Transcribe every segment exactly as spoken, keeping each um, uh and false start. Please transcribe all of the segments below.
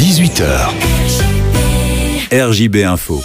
dix-huit heures. R J B Info.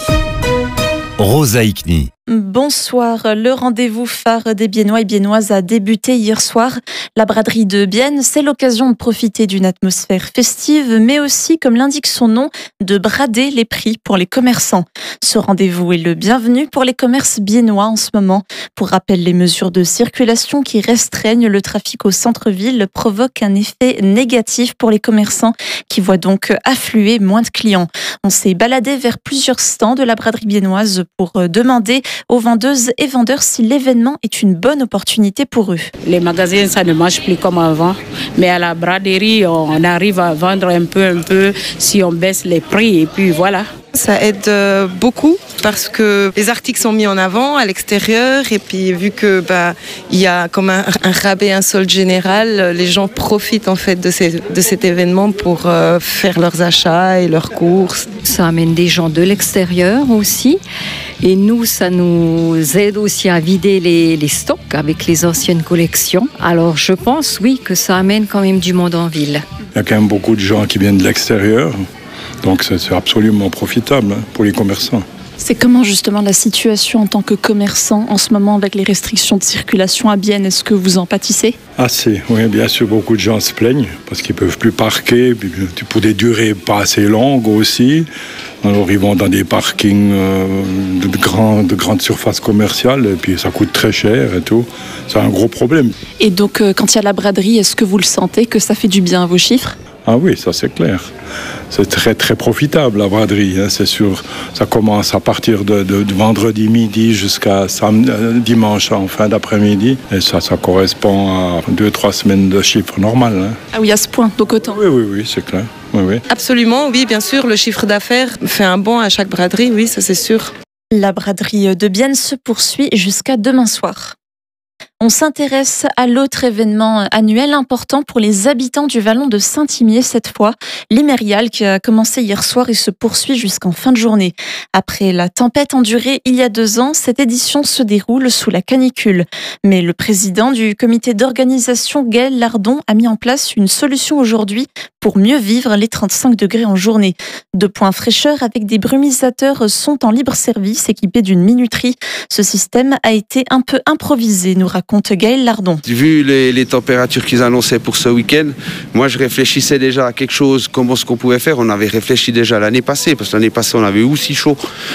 Rosa Ikni. Bonsoir. Le rendez-vous phare des Biennois et Biennoises a débuté hier soir. La braderie de Bienne, c'est l'occasion de profiter d'une atmosphère festive, mais aussi, comme l'indique son nom, de brader les prix pour les commerçants. Ce rendez-vous est le bienvenu pour les commerces biennois en ce moment. Pour rappel, les mesures de circulation qui restreignent le trafic au centre-ville provoquent un effet négatif pour les commerçants qui voient donc affluer moins de clients. On s'est baladé vers plusieurs stands de la braderie biennoise pour demander aux vendeuses et vendeurs si l'événement est une bonne opportunité pour eux. Les magasins, ça ne marche plus comme avant, mais à la braderie, on arrive à vendre un peu, un peu, si on baisse les prix, et puis voilà. Ça aide beaucoup parce que les articles sont mis en avant à l'extérieur et puis vu que bah il y a comme un, un rabais, un solde général, les gens profitent en fait de, ces, de cet événement pour euh, faire leurs achats et leurs courses. Ça amène des gens de l'extérieur aussi et nous ça nous aide aussi à vider les, les stocks avec les anciennes collections. Alors je pense oui que ça amène quand même du monde en ville. Il y a quand même beaucoup de gens qui viennent de l'extérieur. Donc c'est absolument profitable pour les commerçants. C'est comment justement la situation en tant que commerçant en ce moment avec les restrictions de circulation à Bienne? Est-ce que vous en pâtissez? Assez, oui, bien sûr, beaucoup de gens se plaignent parce qu'ils ne peuvent plus parquer pour des durées pas assez longues aussi. Alors ils vont dans des parkings euh, de, grand, de grandes surfaces commerciales et puis ça coûte très cher et tout. C'est un gros problème. Et donc euh, quand il y a la braderie, est-ce que vous le sentez que ça fait du bien à vos chiffres? Ah oui, ça c'est clair. C'est très très profitable la braderie, hein, c'est sûr. Ça commence à partir de, de, de vendredi midi jusqu'à samedi, euh, dimanche en fin d'après-midi. Et ça, ça correspond à deux, trois semaines de chiffre normal. Hein. Ah oui, à ce point, donc autant. Oui, oui, oui, c'est clair. Oui, oui. Absolument, oui, bien sûr, le chiffre d'affaires fait un bond à chaque braderie, oui, ça c'est sûr. La braderie de Bienne se poursuit jusqu'à demain soir. On s'intéresse à l'autre événement annuel important pour les habitants du Vallon de Saint-Imier cette fois, l'Imérial qui a commencé hier soir et se poursuit jusqu'en fin de journée. Après la tempête endurée il y a deux ans, cette édition se déroule sous la canicule. Mais le président du comité d'organisation, Gaël Lardon, a mis en place une solution aujourd'hui pour mieux vivre les trente-cinq degrés en journée. Deux points fraîcheur avec des brumisateurs sont en libre service équipés d'une minuterie. Ce système a été un peu improvisé, nous raconte Gaël Lardon. Vu les, les températures qu'ils annonçaient pour ce week-end, moi je réfléchissais déjà à quelque chose, comment ce qu'on pouvait faire. On avait réfléchi déjà l'année passée, parce que l'année passée on avait eu aussi chaud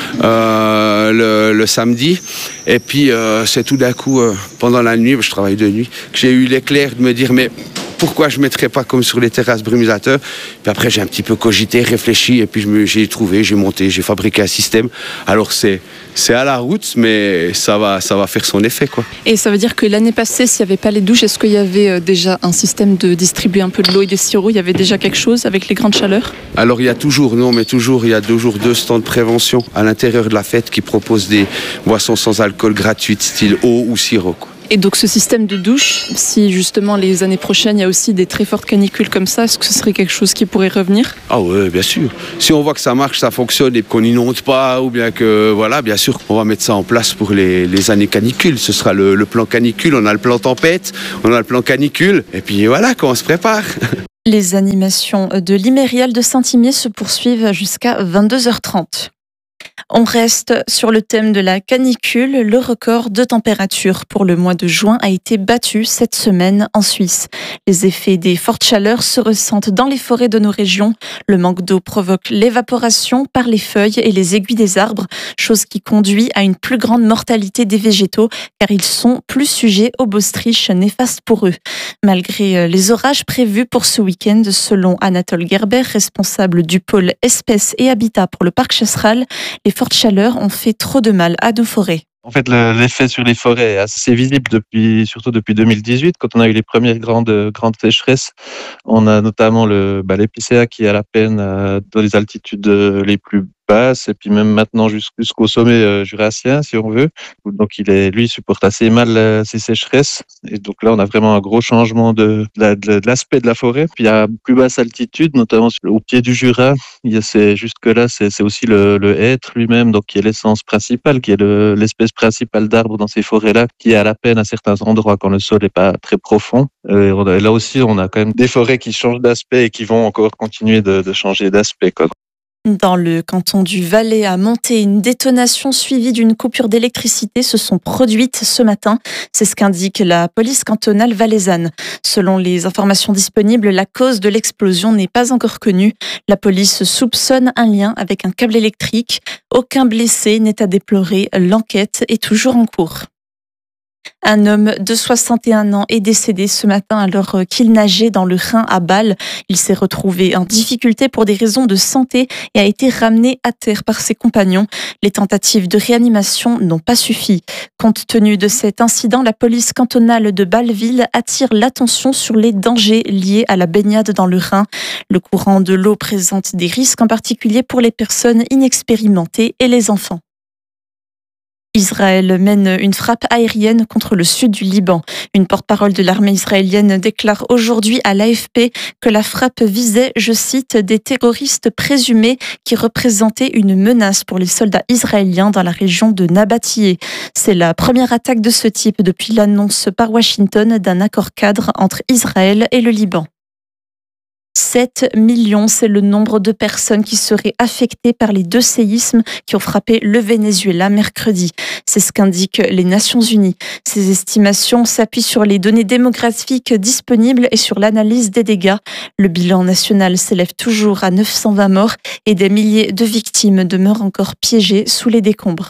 euh, le, le samedi. Et puis euh, c'est tout d'un coup, euh, pendant la nuit, je travaille de nuit, que j'ai eu l'éclair de me dire mais pourquoi je ne mettrais pas comme sur les terrasses brumisateurs. Puis après j'ai un petit peu cogité, réfléchi et puis je me, j'ai trouvé, j'ai monté, j'ai fabriqué un système. Alors c'est, c'est à la route mais ça va, ça va faire son effet, quoi. Et ça veut dire que l'année passée, s'il n'y avait pas les douches, est-ce qu'il y avait déjà un système de distribuer un peu de l'eau et des sirops? Il y avait déjà quelque chose avec les grandes chaleurs? Alors il y a toujours, non mais toujours, il y a toujours deux stands de prévention à l'intérieur de la fête qui proposent des boissons sans alcool gratuites, style eau ou sirop, quoi. Et donc ce système de douche, si justement les années prochaines il y a aussi des très fortes canicules comme ça, est-ce que ce serait quelque chose qui pourrait revenir? Ah ouais, bien sûr. Si on voit que ça marche, ça fonctionne et qu'on n'inonde pas, ou bien que voilà, bien sûr, on va mettre ça en place pour les, les années canicules. Ce sera le, le plan canicule, on a le plan tempête, on a le plan canicule, et puis voilà, qu'on se prépare. Les animations de l'Imérial de Saint-Imier se poursuivent jusqu'à vingt-deux heures trente. On reste sur le thème de la canicule. Le record de température pour le mois de juin a été battu cette semaine en Suisse. Les effets des fortes chaleurs se ressentent dans les forêts de nos régions. Le manque d'eau provoque l'évaporation par les feuilles et les aiguilles des arbres, chose qui conduit à une plus grande mortalité des végétaux car ils sont plus sujets aux botrytis néfastes pour eux. Malgré les orages prévus pour ce week-end, selon Anatole Gerber, responsable du pôle espèces et habitats pour le parc Chasseral, les fortes chaleurs ont fait trop de mal à nos forêts. En fait, le, l'effet sur les forêts est assez visible depuis, surtout depuis deux mille dix-huit, quand on a eu les premières grandes, grandes sécheresses. On a notamment le, bah, l'épicéa qui est à la peine euh, dans les altitudes les plus Basses et puis même maintenant jusqu'au sommet euh, jurassien, si on veut. Donc il est, lui, il supporte assez mal euh, ces sécheresses. Et donc là, on a vraiment un gros changement de, de, de, de l'aspect de la forêt. Puis à plus basse altitude, notamment au pied du Jura, il y a ces, jusque-là, c'est, c'est aussi le, le hêtre lui-même, donc qui est l'essence principale, qui est le, l'espèce principale d'arbre dans ces forêts-là, qui est à la peine à certains endroits quand le sol n'est pas très profond. Euh, et là aussi, on a quand même des forêts qui changent d'aspect et qui vont encore continuer de, de changer d'aspect, quoi. Dans le canton du Valais à Monté, une détonation suivie d'une coupure d'électricité se sont produites ce matin. C'est ce qu'indique la police cantonale valaisanne. Selon les informations disponibles, la cause de l'explosion n'est pas encore connue. La police soupçonne un lien avec un câble électrique. Aucun blessé n'est à déplorer. L'enquête est toujours en cours. Un homme de soixante et un ans est décédé ce matin alors qu'il nageait dans le Rhin à Bâle. Il s'est retrouvé en difficulté pour des raisons de santé et a été ramené à terre par ses compagnons. Les tentatives de réanimation n'ont pas suffi. Compte tenu de cet incident, la police cantonale de Bâle-Ville attire l'attention sur les dangers liés à la baignade dans le Rhin. Le courant de l'eau présente des risques, en particulier pour les personnes inexpérimentées et les enfants. Israël mène une frappe aérienne contre le sud du Liban. Une porte-parole de l'armée israélienne déclare aujourd'hui à l'A F P que la frappe visait, je cite, des terroristes présumés qui représentaient une menace pour les soldats israéliens dans la région de Nabatiyeh. C'est la première attaque de ce type depuis l'annonce par Washington d'un accord cadre entre Israël et le Liban. sept millions, c'est le nombre de personnes qui seraient affectées par les deux séismes qui ont frappé le Venezuela mercredi. C'est ce qu'indiquent les Nations Unies. Ces estimations s'appuient sur les données démographiques disponibles et sur l'analyse des dégâts. Le bilan national s'élève toujours à neuf cent vingt morts et des milliers de victimes demeurent encore piégées sous les décombres.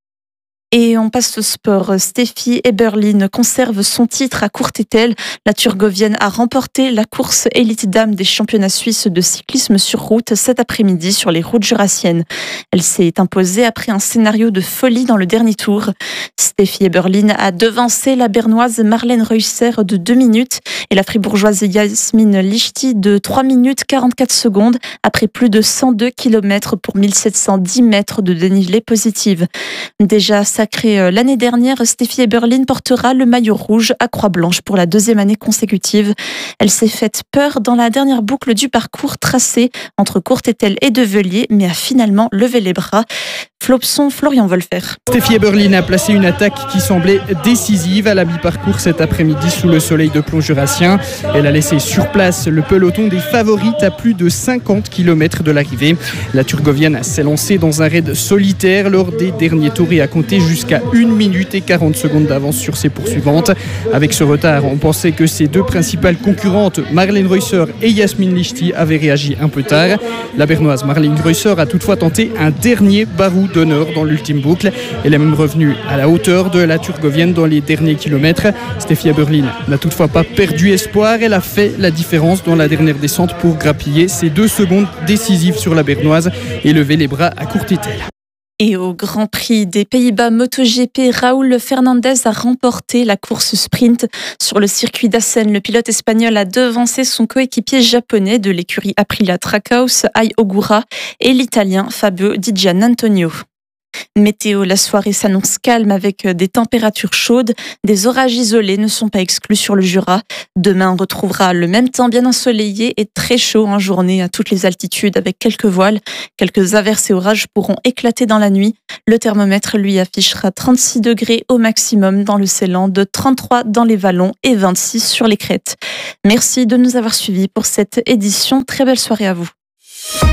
Et on passe au sport. Steffi Eberlin conserve son titre à Courtételle. La Turgovienne a remporté la course élite dame des championnats suisses de cyclisme sur route cet après-midi sur les routes jurassiennes. Elle s'est imposée après un scénario de folie dans le dernier tour. Steffi Eberlin a devancé la bernoise Marlène Reusser de deux minutes et la fribourgeoise Yasmine Lichty de trois minutes quarante-quatre secondes après plus de cent deux kilomètres pour mille sept cent dix mètres de dénivelé positive. Déjà sacrée l'année dernière, Steffi Eberlin portera le maillot rouge à Croix-Blanche pour la deuxième année consécutive. Elle s'est faite peur dans la dernière boucle du parcours tracé entre Courtételle et Develier, mais a finalement levé les bras. Flopson, Florian Wolfer. Steffi Eberlin a placé une attaque qui semblait décisive à la mi-parcours cet après-midi sous le soleil de plomb jurassien. Elle a laissé sur place le peloton des favorites à plus de cinquante kilomètres de l'arrivée. La Turgovienne s'est lancée dans un raid solitaire lors des derniers tours et a compté jusqu'à une minute et quarante secondes d'avance sur ses poursuivantes. Avec ce retard, on pensait que ses deux principales concurrentes, Marlène Reusser et Yasmine Lichty, avaient réagi un peu tard. La bernoise Marlène Reusser a toutefois tenté un dernier barou d'honneur dans l'ultime boucle. Elle est même revenue à la hauteur de la Turgovienne dans les derniers kilomètres. Steffi Eberlin n'a toutefois pas perdu espoir. Elle a fait la différence dans la dernière descente pour grappiller ses deux secondes décisives sur la bernoise et lever les bras à Courtételle. Et au Grand Prix des Pays-Bas MotoGP, Raúl Fernandez a remporté la course sprint sur le circuit d'Assen. Le pilote espagnol a devancé son coéquipier japonais de l'écurie Aprilia Trackhouse, Ai Ogura, et l'italien Fabio Di Giannantonio. Météo, la soirée s'annonce calme avec des températures chaudes. Des orages isolés ne sont pas exclus sur le Jura. Demain, on retrouvera le même temps bien ensoleillé et très chaud en journée à toutes les altitudes avec quelques voiles. Quelques averses et orages pourront éclater dans la nuit. Le thermomètre, lui, affichera trente-six degrés au maximum dans le Ceylan, de trente-trois dans les vallons et vingt-six sur les crêtes. Merci de nous avoir suivis pour cette édition. Très belle soirée à vous.